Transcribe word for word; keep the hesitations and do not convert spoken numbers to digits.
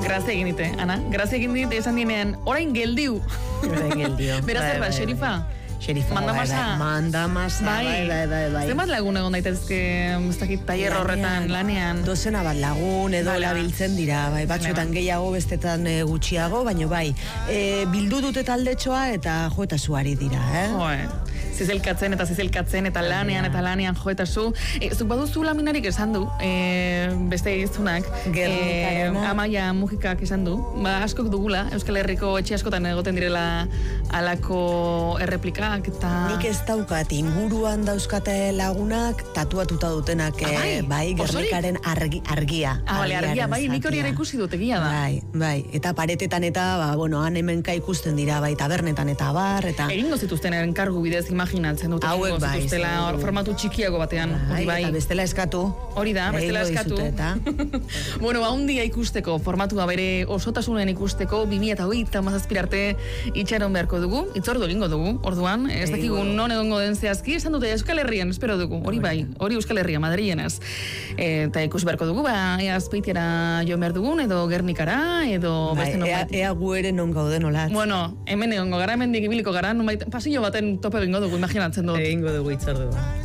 Grazia egin dite, Ana. Grazia egin dite esan dinean, orain geldiu. Orain geldiu. Beraz zer ba, xerifa? Xerifa, Manda masa. Manda masa, bai, bai, bai, bai. Zenbat lagun egon daitezke, ez dakit, tailer horretan, lanean? Dozena bat lagun, edo labiltzen dira, bai, batzuetan gehiago, bestetan gutxiago, baina bai, bildu dute taldetxoa eta jo eta zuari dira, eh? Joe. Zizelkatzen eta zizelkatzen eta lanean eta lanean jo eta zu. E, zuk baduzu laminarik esan du, e, beste izunak, e, Amaia Mujikak esan du, ba, askok dugula, Euskal Herriko etxe askotan egoten direla alako erreplikak eta... Nik ez daukat, inguruan dauzkate lagunak tatuatuta dutenak, ah, bai, bai Gernikaren argi, argia. Ah, bale, argia, bai, nik hori ere ikusi dut egia da. Bai, bai, eta paretetan eta, ba, bueno, han hemenka ikusten dira, bai, tabernetan eta bar, eta... Egingo zituzten enkargu bidez imaginatzen dut. Hauek bai. Zituztela formatu txikiago batean. Bai, bai. Eta bestela eskatu. Hori da, bestela eskatu. Bueno, ba, un dia ikusteko, formatua bere osotasunen ikusteko, bi mila hogeita hamazazpi arte itxaron beharko dugu, itzordu egingo dugu, orduan, ez dakigu non egongo den zehazki, esan dute Euskal Herrian, espero dugu, hori bai, hori Euskal Herria, Madrilenaz. Eta ikus beharko dugu, ba, ea Azpeitiara joan behar dugun, edo Gernikara, edo beste nonbait. Ea gu ere non gauden olat. Bueno, hemen egongo gara, hemen digibiliko gara, pasillo baten tope egingo dugu, imaginatzen dut. Egingo dugu itzordua.